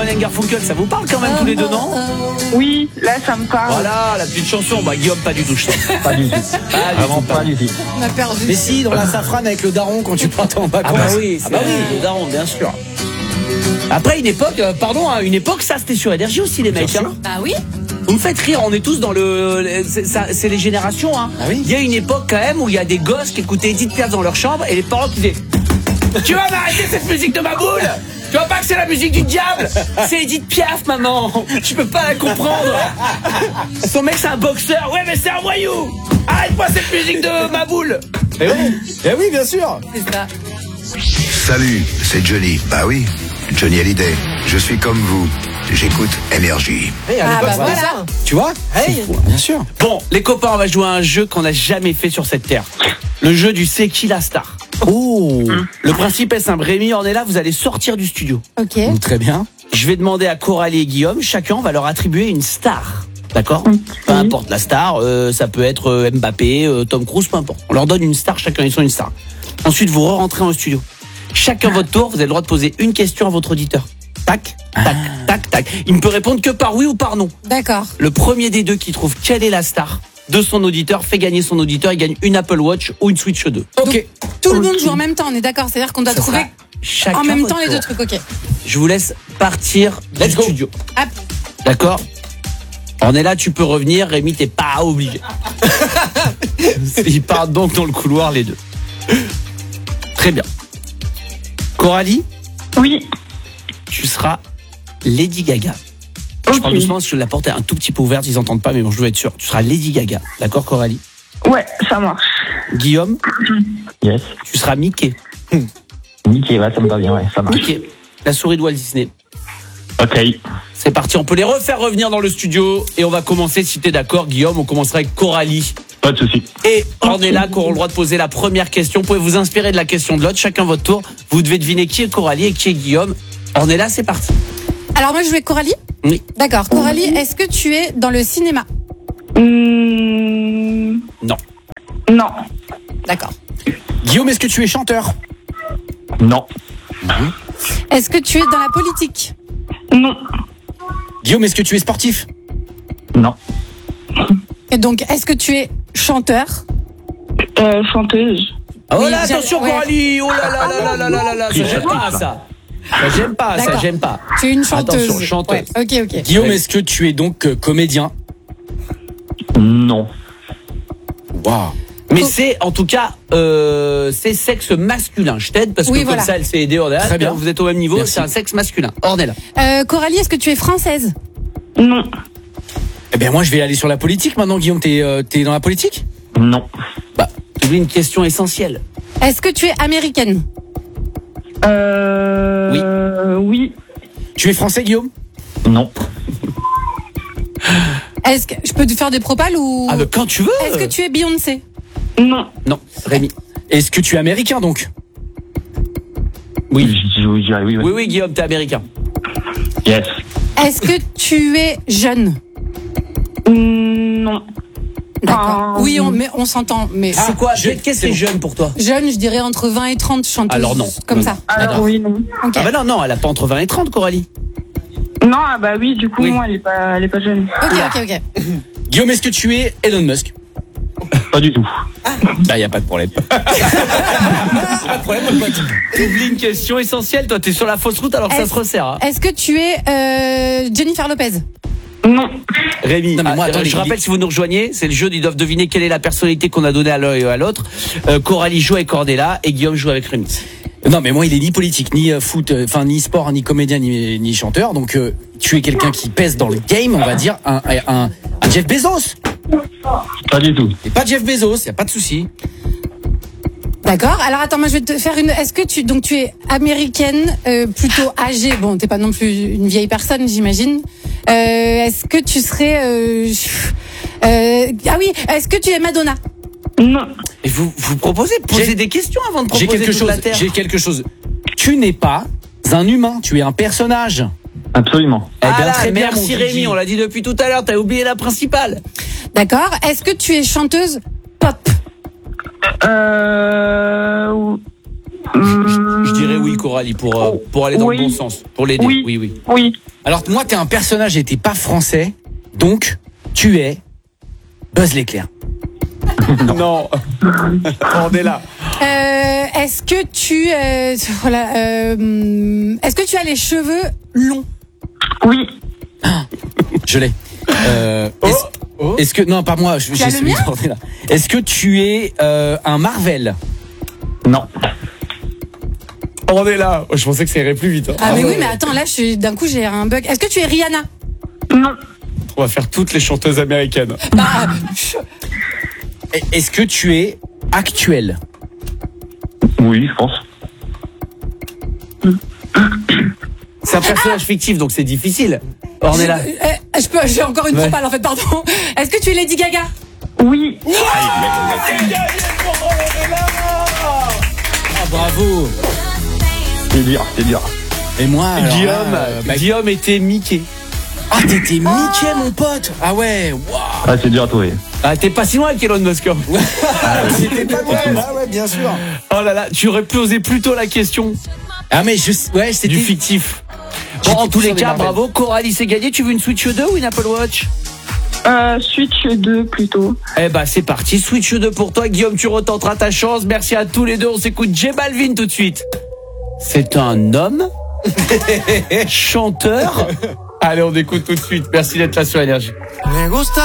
Simon & Garfunkel, ça vous parle quand même tous les deux, non? Oui, là ça me parle. Voilà, la petite chanson. Bah Guillaume, pas du tout, je sais. Pas du tout. Vraiment pas du tout. On a perdu. Mais si, dans la safrane avec le daron quand tu partais en vacances. Ah bah oui, le daron, bien sûr. Après une époque, une époque, ça c'était sur Énergie aussi les mecs. Hein. Bah oui. Vous me faites rire, on est tous dans c'est les générations. Hein. Ah oui. Il y a une époque quand même où il y a des gosses qui écoutaient Edith Piaf dans leur chambre et les parents qui disaient tu vas m'arrêter cette musique de ma boule. Tu vois pas que c'est la musique du diable. C'est Edith Piaf, maman. Je peux pas la comprendre. Son mec c'est un boxeur. Ouais mais c'est un voyou. Arrête-moi cette musique de ma boule. Eh oui, bien sûr. C'est ça. Salut, c'est Johnny. Bah oui, Johnny Hallyday. Je suis comme vous. J'écoute Énergie. Hey, Ah bah voilà. voilà. Tu vois? Hey. Bien sûr. Bon, les copains, on va jouer à un jeu qu'on n'a jamais fait sur cette terre. Le jeu du C'est qui la star. Oh, Le principe est simple. Rémi, on est là, vous allez sortir du studio. Ok. très bien. Je vais demander à Coralie et Guillaume, chacun va leur attribuer une star. D'accord? Peu importe la star, ça peut être Mbappé, Tom Cruise, peu importe. On leur donne une star, chacun ils sont une star. Ensuite, vous rentrez en studio. Chacun votre tour, vous avez le droit de poser une question à votre auditeur. Tac, tac, tac, tac. Il ne peut répondre que par oui ou par non. D'accord. Le premier des deux qui trouve quelle est la star de son auditeur fait gagner son auditeur. Il gagne une Apple Watch ou une Switch 2. Ok. Tout le monde joue en même temps, on est d'accord. C'est-à-dire qu'on doit Ça trouver sera chacun en même votre temps les tour. deux trucs. Ok. Je vous laisse partir du Let's go. studio. Hop. D'accord? On est là, tu peux revenir. Rémi, t'es pas obligé. Ils partent donc dans le couloir, les deux. Très bien. Coralie, Oui. tu seras Lady Gaga. Je parle doucement parce que la porte est un tout petit peu ouverte, ils entendent pas, mais bon, je dois être sûr. Tu seras Lady Gaga. D'accord, Coralie? Ouais, ça marche. Guillaume, Yes. tu seras Mickey. Mickey, ouais, ça me va bien, ouais, ça marche. Mickey, la souris de Walt Disney. Ok. C'est parti, on peut les refaire revenir dans le studio et on va commencer, si t'es d'accord, Guillaume, on commencera avec Coralie. Pas de souci. Et on est là, qu'on aura le droit de poser la première question. Vous pouvez vous inspirer de la question de l'autre, chacun votre tour. Vous devez deviner qui est Coralie et qui est Guillaume. On est là, c'est parti. Alors moi je vais Coralie. Oui. D'accord. Coralie, est-ce que tu es dans le cinéma? Non. Non. D'accord. Guillaume, est-ce que tu es chanteur? Non. Est-ce que tu es dans la politique? Non. Guillaume, est-ce que tu es sportif? Non. Et donc, est-ce que tu es chanteur? Chanteuse. Oh Oui, là, attention ouais. Coralie. Oh là là là là là là là. Ça j'aime pas ça. Ça j'aime pas, ça D'accord. j'aime pas. Tu es une chanteuse. Attention, chanteuse. Ouais. Ok. Guillaume, Oui. est-ce que tu es donc comédien? Non. Waouh. Mais c'est en tout cas c'est sexe masculin. Je t'aide parce que Oui, comme voilà. ça elle s'est aidée. On est là, Très bien. vous êtes au même niveau. Merci. C'est un sexe masculin. Ornella. Coralie, est-ce que tu es française? Non. Eh bien, moi, je vais aller sur la politique maintenant, Guillaume. T'es dans la politique? Non. Bah, tu oublies une question essentielle. Est-ce que tu es américaine? Oui. Tu es français, Guillaume? Non. Est-ce que je peux te faire des propales ou? Ah bah quand tu veux. Est-ce que tu es Beyoncé? Non. Non, Rémi. Est-ce que tu es américain, donc? Oui. Oui, oui. Oui oui Guillaume, t'es américain. Yes. Est-ce que tu es jeune? Non. D'accord. Oui, mais on s'entend. Mais C'est quoi? Qu'est-ce que c'est c'est bon. jeune pour toi? jeune, je dirais entre 20 et 30 chanteuses. Alors non. Comme Non, ça. non. Alors D'accord. oui, non. Ok. Ah bah non, elle a pas entre 20 et 30, Coralie. Non, ah bah oui, du coup, Oui. non, elle est pas jeune. Ok. Guillaume, est-ce que tu es Elon Musk? Pas du tout. Bah, y a pas de problème. Pas de problème, mon pote. T'oublies une question essentielle, toi, t'es sur la fausse route alors que ça Est-ce- se resserre. Hein. Est-ce que tu es Jennifer Lopez? Non. Rémi, Non, mais moi, attends, je rappelle si vous nous rejoignez, c'est le jeu, ils doivent deviner quelle est la personnalité qu'on a donnée à l'un et à l'autre. Coralie joue avec Ornella et Guillaume joue avec Rémi. Non, mais moi, il est ni politique, ni foot, enfin, ni sport, ni comédien, ni chanteur. Donc, tu es quelqu'un qui pèse dans le game, on va dire, un Jeff Bezos. Pas du tout. Et pas Jeff Bezos, y a pas de souci. D'accord. Alors attends, moi je vais te faire une. Est-ce que tu es américaine, plutôt âgée? Bon, t'es pas non plus une vieille personne, j'imagine. Est-ce que tu serais ah oui. Est-ce que tu es Madonna? Non. Et vous proposez de poser des questions avant de proposer toute la terre. J'ai quelque chose. Tu n'es pas un humain, tu es un personnage. Absolument. Eh bien, Ah là, très bien, merci mon Rémi, Gigi. on l'a dit depuis tout à l'heure, t'as oublié la principale. D'accord. Est-ce que tu es chanteuse pop? Je dirais oui, Coralie, pour aller dans le Oui. bon sens, pour l'aider. Oui. Oui. Oui. Alors moi, t'es un personnage et t'es pas français, donc tu es Buzz l'éclair. Non. On est là. Est-ce que tu est-ce que tu as les cheveux longs? Oui. Je l'ai. Est-ce que non, pas moi, j'ai as le celui mien d'Ornella. Est-ce que tu es un Marvel? Non. On est là. Je pensais que ça irait plus vite. Hein. Ah mais oui, mais attends, là d'un coup j'ai un bug. Est-ce que tu es Rihanna? Non. On va faire toutes les chanteuses américaines. Bah, Est-ce que tu es actuel? Oui, je pense. C'est un personnage fictif, donc c'est difficile. On est là. j'ai encore une Ouais. propale en fait, pardon. Est-ce que tu es Lady Gaga? Oui. Ah bravo. C'est dur. Et moi, alors Guillaume, là, Guillaume était Mickey. ah t'étais Mickey mon pote. Ah ouais, waouh. Ah, c'est dur à trouver. Ah, t'es pas si loin avec Elon Musk. Hein. C'était pas mal. Ah ouais, bien sûr. Oh là là, tu aurais posé plus tôt la question Ah mais c'était du fictif. Bon, J'étais en tous sur les des cas, Marvel. bravo. Coralie, c'est gagné. Tu veux une Switch 2 ou une Apple Watch? Switch 2 plutôt. Eh ben, c'est parti. Switch 2 pour toi. Guillaume, tu retenteras ta chance. Merci à tous les deux. On s'écoute J Balvin tout de suite. C'est un homme chanteur. Allez, on écoute tout de suite. Merci d'être là sur Énergie. Me gusta